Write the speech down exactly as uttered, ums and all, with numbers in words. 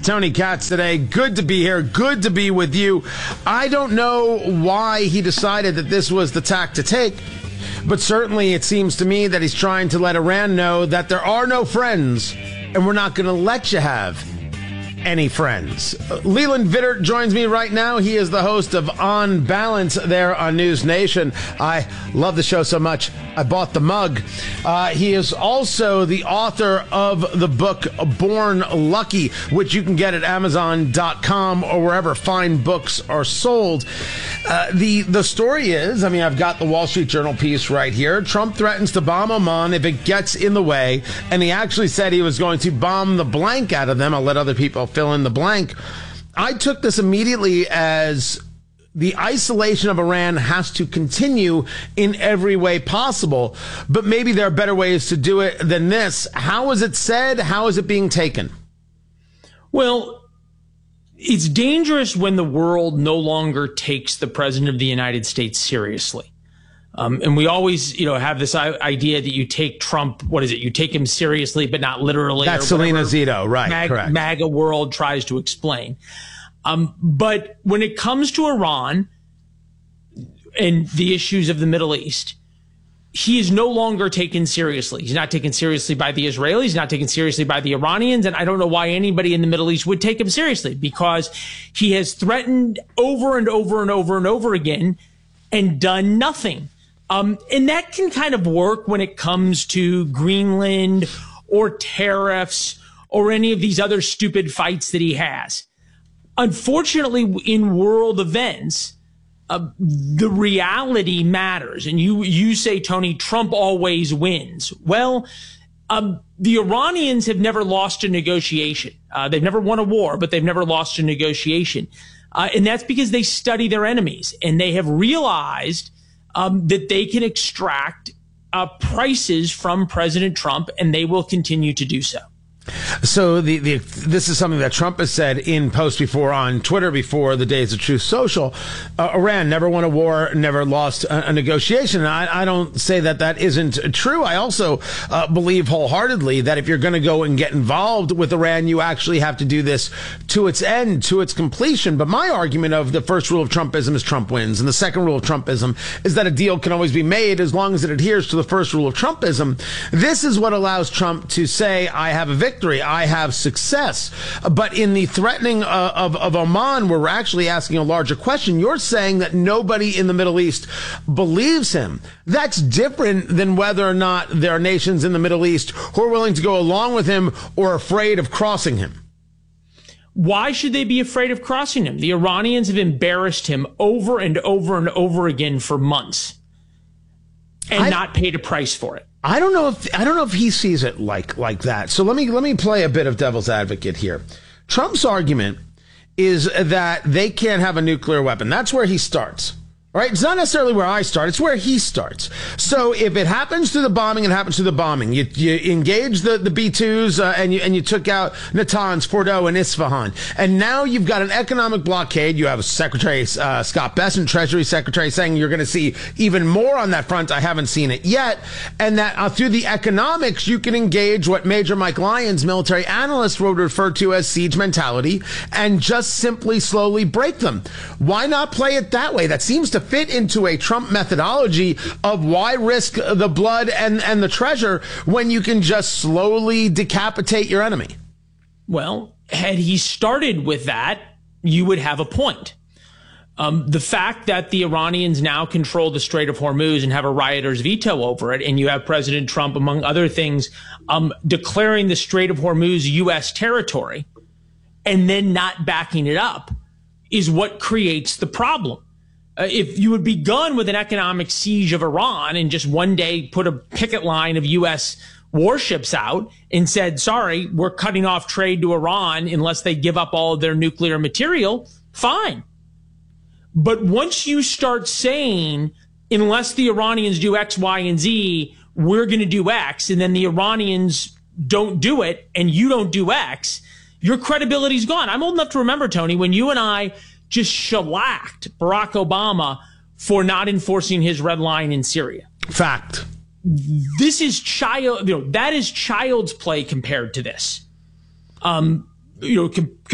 Tony Katz today. Good to be here. Good to be with you. I don't know why he decided that this was the tack to take, but certainly it seems to me that he's trying to let Iran know that there are no friends, and we're not going to let you have any friends. Leland Vittert joins me right now. He is the host of On Balance there on News Nation. I love the show so much, I bought the mug. Uh, he is also the author of the book Born Lucky, which you can get at amazon dot com or wherever fine books are sold. Uh, the, the story is, I mean, I've got the Wall Street Journal piece right here. Trump threatens to bomb Oman if it gets in the way, and he actually said he was going to bomb the blank out of them. I'll let other people fill in the blank. I took this immediately as the isolation of Iran has to continue in every way possible, but maybe there are better ways to do it than this. How is it said? How is it being taken? Well, it's dangerous when the world no longer takes the president of the United States seriously. Um, and we always, you know, have this idea that you take Trump, what is it? You take him seriously, but not literally. That's Selena Zito, right? Mag- correct. MAGA world tries to explain. Um, but when it comes to Iran and the issues of the Middle East, he is no longer taken seriously. He's not taken seriously by the Israelis. He's not taken seriously by the Iranians. And I don't know why anybody in the Middle East would take him seriously, because he has threatened over and over and over and over again and done nothing. Um, and that can kind of work when it comes to Greenland or tariffs or any of these other stupid fights that he has. Unfortunately, in world events, uh, the reality matters. And you, you say, Tony, Trump always wins. Well, um, the Iranians have never lost a negotiation. Uh, they've never won a war, but they've never lost a negotiation. Uh, and that's because they study their enemies, and they have realized Um, that they can extract uh, prices from President Trump, and they will continue to do so. So the, the this is something that Trump has said in posts before on Twitter before the days of Truth Social. Uh, Iran never won a war, never lost a, a negotiation. And I, I don't say that that isn't true. I also uh, believe wholeheartedly that if you're going to go and get involved with Iran, you actually have to do this to its end, to its completion. But my argument of the first rule of Trumpism is Trump wins, and the second rule of Trumpism is that a deal can always be made as long as it adheres to the first rule of Trumpism. This is what allows Trump to say, I have a victory. I have success. But in the threatening uh, of, of Oman, where we're actually asking a larger question, you're saying that nobody in the Middle East believes him. That's different than whether or not there are nations in the Middle East who are willing to go along with him or afraid of crossing him. Why should they be afraid of crossing him? The Iranians have embarrassed him over and over and over again for months and I- not paid a price for it. I don't know if I don't know if he sees it like like that. So let me let me play a bit of devil's advocate here. Trump's argument is that they can't have a nuclear weapon. That's where he starts. Right? It's not necessarily where I start. It's where he starts. So if it happens through the bombing, it happens through the bombing. You, you engage the, the B twos, uh, and you, and you took out Natanz, Fordo, and Isfahan. And now you've got an economic blockade. You have Secretary, uh, Scott Bessent, Treasury Secretary, saying you're going to see even more on that front. I haven't seen it yet. And that uh, through the economics, you can engage what Major Mike Lyons, military analyst, would refer to as siege mentality, and just simply slowly break them. Why not play it that way? That seems to fit into a Trump methodology of why risk the blood and, and the treasure when you can just slowly decapitate your enemy. Well, had he started with that, you would have a point. Um, the fact that the Iranians now control the Strait of Hormuz and have a rioter's veto over it, and you have President Trump, among other things, um, declaring the Strait of Hormuz U S territory and then not backing it up, is what creates the problem. Uh, if you had begun with an economic siege of Iran and just one day put a picket line of U S warships out and said, sorry, we're cutting off trade to Iran unless they give up all of their nuclear material, fine. But once you start saying, unless the Iranians do X, Y, and Z, we're going to do X, and then the Iranians don't do it and you don't do X, your credibility's gone. I'm old enough to remember, Tony, when you and I just shellacked Barack Obama for not enforcing his red line in Syria. Fact. This is child, you know, that is child's play compared to this. Um, you know, com-